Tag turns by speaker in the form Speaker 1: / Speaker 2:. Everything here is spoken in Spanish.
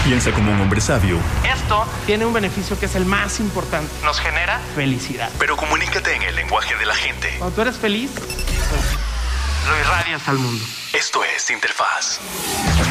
Speaker 1: Piensa como un hombre sabio.
Speaker 2: Esto tiene un beneficio que es el más importante. Nos genera felicidad.
Speaker 1: Pero comunícate en el lenguaje de la gente.
Speaker 2: Cuando tú eres feliz, pues, lo irradias al mundo.
Speaker 1: Esto es Interfaz.